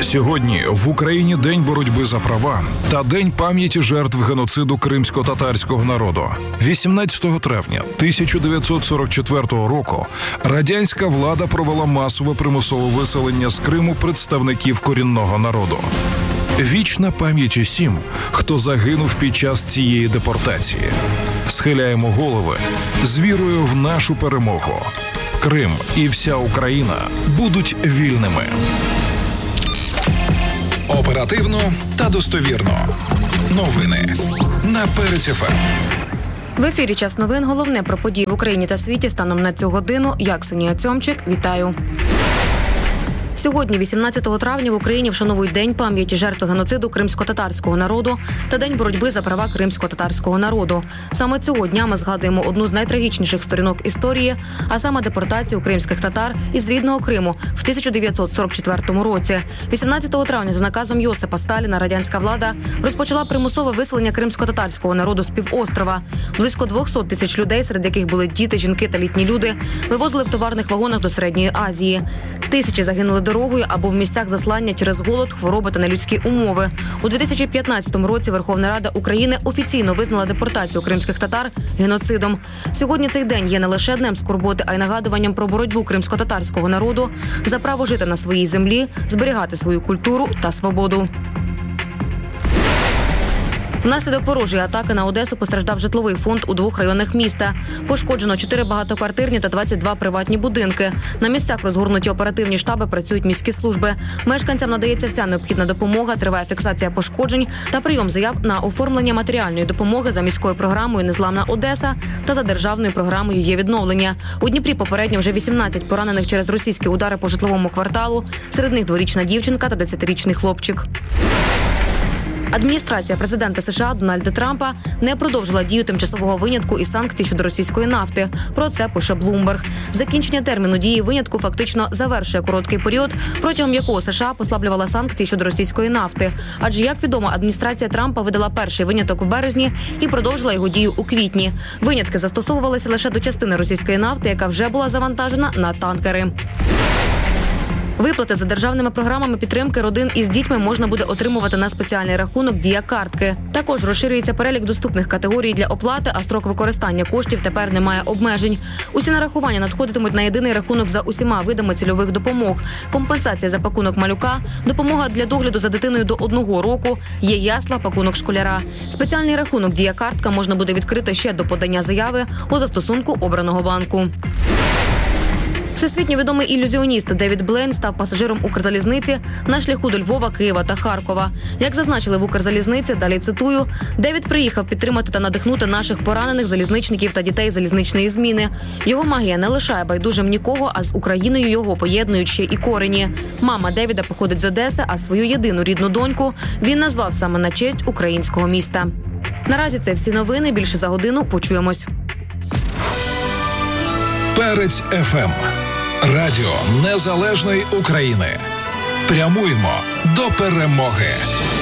Сьогодні в Україні День боротьби за права та День пам'яті жертв геноциду кримсько-татарського народу. 18 травня 1944 року радянська влада провела масове примусове виселення з Криму представників корінного народу. Вічна пам'ять усім, хто загинув під час цієї депортації. Схиляємо голови з вірою в нашу перемогу. Крим і вся Україна будуть вільними. Оперативно та достовірно. Новини на Перець ФМ. В ефірі «Час новин». Головне про події в Україні та світі станом на цю годину. Я, Ксенія Цьомчик. Вітаю. Сьогодні, 18 травня, в Україні вшановують День пам'яті жертв геноциду кримсько-татарського народу та День боротьби за права кримсько-татарського народу. Саме цього дня ми згадуємо одну з найтрагічніших сторінок історії, а саме депортацію кримських татар із рідного Криму в 1944 році. 18 травня за наказом Йосипа Сталіна радянська влада розпочала примусове виселення кримсько-татарського народу з півострова. Близько 200 тисяч людей, серед яких були діти, жінки та літні люди, вивозили в товарних вагонах до Середньої Азії. Тисячі загинули дорогою або в місцях заслання через голод, хвороби та нелюдські умови. У 2015 році Верховна Рада України офіційно визнала депортацію кримських татар геноцидом. Сьогодні цей день є не лише днем скорботи, а й нагадуванням про боротьбу кримсько-татарського народу за право жити на своїй землі, зберігати свою культуру та свободу. Внаслідок ворожої атаки на Одесу постраждав житловий фонд у 2 районах міста. Пошкоджено 4 багатоквартирні та 22 приватні будинки. На місцях розгорнуті оперативні штаби, працюють міські служби. Мешканцям надається вся необхідна допомога, триває фіксація пошкоджень та прийом заяв на оформлення матеріальної допомоги за міською програмою «Незламна Одеса» та за державною програмою «Є відновлення». У Дніпрі попередньо вже 18 поранених через російські удари по житловому кварталу. Серед них 2-річна дівчинка та 10-річний хлопчик. Адміністрація президента США Дональда Трампа не продовжила дію тимчасового винятку і санкцій щодо російської нафти. Про це пише Bloomberg. Закінчення терміну дії винятку фактично завершує короткий період, протягом якого США послаблювала санкції щодо російської нафти. Адже, як відомо, адміністрація Трампа видала перший виняток в березні і продовжила його дію у квітні. Винятки застосовувалися лише до частини російської нафти, яка вже була завантажена на танкери. Виплати за державними програмами підтримки родин із дітьми можна буде отримувати на спеціальний рахунок «Дія картки». Також розширюється перелік доступних категорій для оплати, а строк використання коштів тепер не має обмежень. Усі нарахування надходитимуть на єдиний рахунок за усіма видами цільових допомог. Компенсація за пакунок малюка, допомога для догляду за дитиною до 1 року, є ясла, пакунок школяра. Спеціальний рахунок «Дія картка» можна буде відкрити ще до подання заяви у застосунку обраного банку. Всесвітньо відомий ілюзіоніст Девід Блейн став пасажиром Укрзалізниці на шляху до Львова, Києва та Харкова. Як зазначили в Укрзалізниці, далі цитую, Девід приїхав підтримати та надихнути наших поранених залізничників та дітей залізничної зміни. Його магія не лишає байдужим нікого, а з Україною його поєднують ще і корені. Мама Девіда походить з Одеси, а свою єдину рідну доньку він назвав саме на честь українського міста. Наразі це всі новини. Більше за годину почуємось. Перець ФМ. Радіо Незалежної України. Прямуємо до перемоги.